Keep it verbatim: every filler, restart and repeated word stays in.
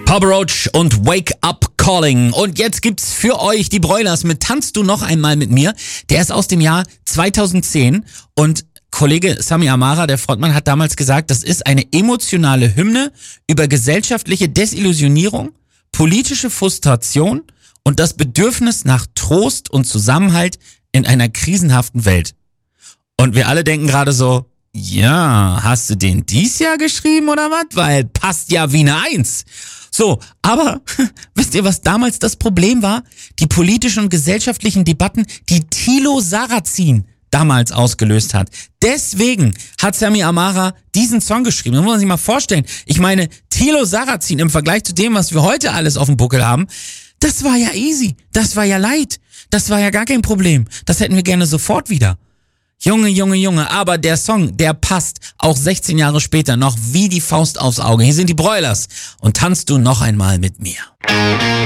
Papa Roach und Wake Up Calling. Und jetzt gibt's für euch die Broilers mit Tanzt du noch einmal mit mir. Der ist aus dem Jahr zweitausendzehn und Kollege Sami Amara, der Frontmann, hat damals gesagt, das ist eine emotionale Hymne über gesellschaftliche Desillusionierung, politische Frustration und das Bedürfnis nach Trost und Zusammenhalt in einer krisenhaften Welt. Und wir alle denken gerade so, ja, hast du den dies Jahr geschrieben oder was? Weil passt ja wie eine Eins. So, aber wisst ihr, was damals das Problem war? Die politischen und gesellschaftlichen Debatten, die Thilo Sarrazin damals ausgelöst hat. Deswegen hat Sami Amara diesen Song geschrieben. Das muss man sich mal vorstellen. Ich meine, Thilo Sarrazin im Vergleich zu dem, was wir heute alles auf dem Buckel haben, das war ja easy. Das war ja light. Das war ja gar kein Problem. Das hätten wir gerne sofort wieder. Junge, Junge, Junge, aber der Song, der passt auch sechzehn Jahre später noch wie die Faust aufs Auge. Hier sind die Broilers und tanzt du noch einmal mit mir.